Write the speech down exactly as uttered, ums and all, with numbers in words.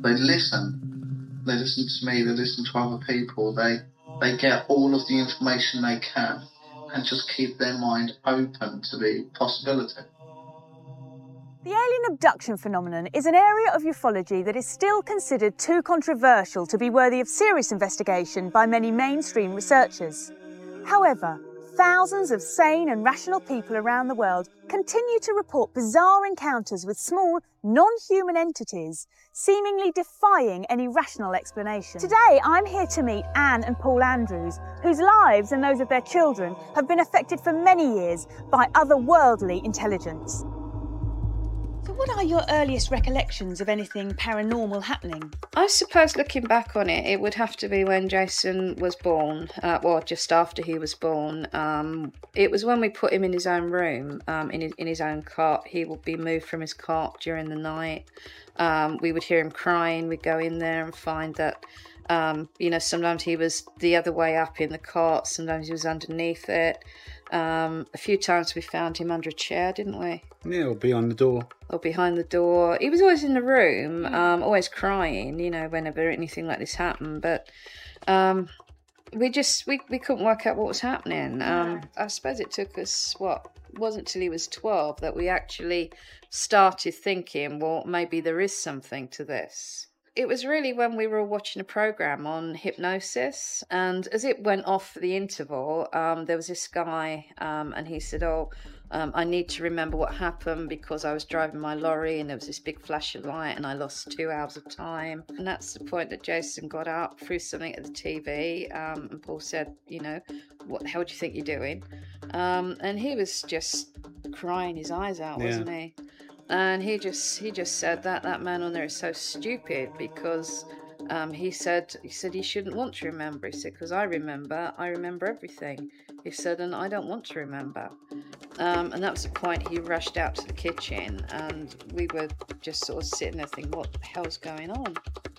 they listen. They listen to me, they listen to other people, they they get all of the information they can and just keep their mind open to the possibility. The alien abduction phenomenon is an area of ufology that is still considered too controversial to be worthy of serious investigation by many mainstream researchers. However, thousands of sane and rational people around the world continue to report bizarre encounters with small, non-human entities, seemingly defying any rational explanation. Today, I'm here to meet Anne and Paul Andrews, whose lives and those of their children have been affected for many years by otherworldly intelligence. So what are your earliest recollections of anything paranormal happening? I suppose looking back on it, it would have to be when Jason was born, uh, well, just after he was born. Um, it was when we put him in his own room, um, in, his, in his own cot. He would be moved from his cot during the night. Um, we would hear him crying. We'd go in there and find that, um, you know, sometimes he was the other way up in the cot, sometimes he was underneath it. Um, a few times we found him under a chair, didn't we? Yeah, or behind the door. Or behind the door. He was always in the room, um, always crying, you know, whenever anything like this happened. But um, we just, we, we couldn't work out what was happening. Um, I suppose it took us, what, it wasn't till he was twelve that we actually started thinking, well, maybe there is something to this. It was really when we were watching a program on hypnosis, and as it went off the interval, um, there was this guy, um, and he said, oh, um, I need to remember what happened because I was driving my lorry and there was this big flash of light and I lost two hours of time. And that's the point that Jason got up, threw something at the T V, um, and Paul said, you know, what the hell do you think you're doing? Um, and he was just crying his eyes out, Yeah. wasn't he? And he just he just said that that man on there is so stupid because um, he said he said he shouldn't want to remember. He said, because I remember, I remember everything. He said, and I don't want to remember. Um, and that was the point he rushed out to the kitchen, and we were just sort of sitting there thinking, what the hell's going on?